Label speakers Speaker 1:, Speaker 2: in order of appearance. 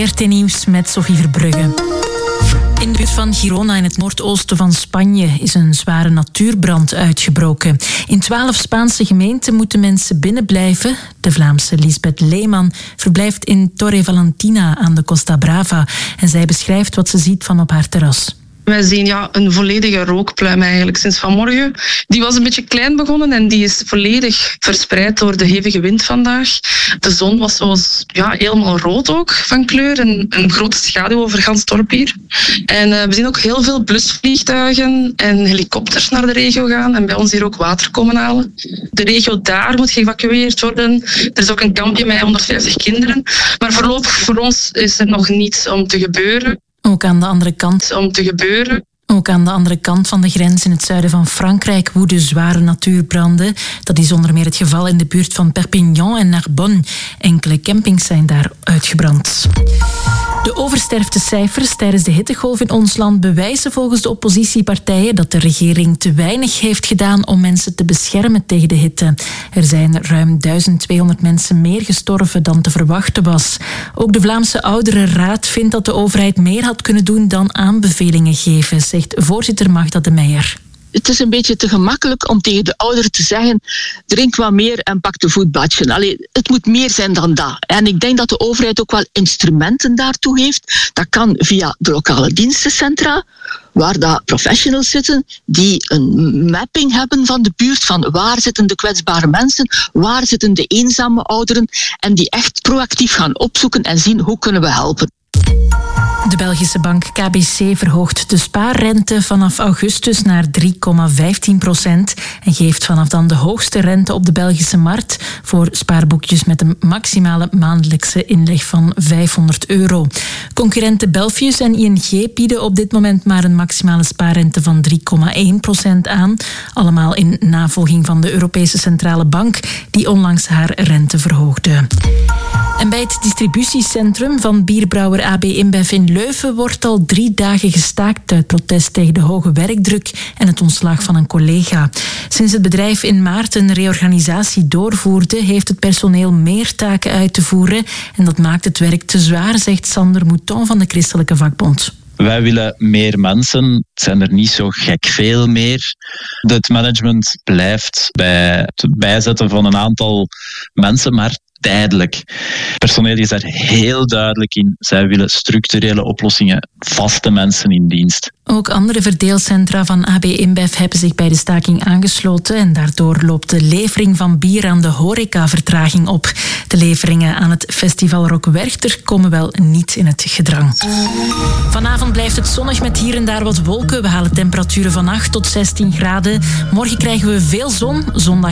Speaker 1: RT Nieuws met Sophie Verbrugge. In de buurt van Girona in het noordoosten van Spanje is een zware natuurbrand uitgebroken. In 12 Spaanse gemeenten moeten mensen binnenblijven. De Vlaamse Lisbeth Leeman verblijft in Torre Valentina aan de Costa Brava. En zij beschrijft wat ze ziet van op haar terras.
Speaker 2: Wij zien een volledige rookpluim eigenlijk sinds vanmorgen. Die was een beetje klein begonnen en die is volledig verspreid door de hevige wind vandaag. De zon was helemaal rood ook van kleur en een grote schaduw over gans dorp hier. En we zien ook heel veel blusvliegtuigen en helikopters naar de regio gaan en bij ons hier ook water komen halen. De regio daar moet geëvacueerd worden. Er is ook een kampje met 150 kinderen. Maar voorlopig voor ons is er nog niets om te gebeuren.
Speaker 1: Ook aan de andere kant van de grens in het zuiden van Frankrijk woeden zware natuurbranden. Dat is onder meer het geval in de buurt van Perpignan en Narbonne. Enkele campings zijn daar uitgebrand. De oversterftecijfers tijdens de hittegolf in ons land bewijzen volgens de oppositiepartijen dat de regering te weinig heeft gedaan om mensen te beschermen tegen de hitte. Er zijn ruim 1200 mensen meer gestorven dan te verwachten was. Ook de Vlaamse Ouderenraad vindt dat de overheid meer had kunnen doen dan aanbevelingen geven, zegt voorzitter Magda de Meijer.
Speaker 3: Het is een beetje te gemakkelijk om tegen de ouderen te zeggen: drink wat meer en pak de voetbadje. Het moet meer zijn dan dat. En ik denk dat de overheid ook wel instrumenten daartoe heeft. Dat kan via de lokale dienstencentra, waar dat professionals zitten die een mapping hebben van de buurt, van waar zitten de kwetsbare mensen, waar zitten de eenzame ouderen, en die echt proactief gaan opzoeken en zien hoe kunnen we helpen.
Speaker 1: De Belgische bank KBC verhoogt de spaarrente vanaf augustus naar 3,15% en geeft vanaf dan de hoogste rente op de Belgische markt voor spaarboekjes met een maximale maandelijkse inleg van €500. Concurrenten Belfius en ING bieden op dit moment maar een maximale spaarrente van 3,1% aan. Allemaal in navolging van de Europese Centrale Bank, die onlangs haar rente verhoogde. En bij het distributiecentrum van bierbrouwer AB InBev in Leuven wordt al 3 dagen gestaakt uit protest tegen de hoge werkdruk en het ontslag van een collega. Sinds het bedrijf in maart een reorganisatie doorvoerde, heeft het personeel meer taken uit te voeren en dat maakt het werk te zwaar, zegt Sander Mouton van de Christelijke Vakbond.
Speaker 4: Wij willen meer mensen. Het zijn er niet zo gek veel meer. Het management blijft bij het bijzetten van een aantal mensen, maar tijdelijk. Personeel is daar heel duidelijk in. Zij willen structurele oplossingen, vaste mensen in dienst.
Speaker 1: Ook andere verdeelcentra van AB InBev hebben zich bij de staking aangesloten en daardoor loopt de levering van bier aan de horeca vertraging op. De leveringen aan het festival Rock Werchter komen wel niet in het gedrang. Vanavond blijft het zonnig met hier en daar wat wolken. We halen temperaturen van 8 tot 16 graden. Morgen krijgen we veel zon. Zondag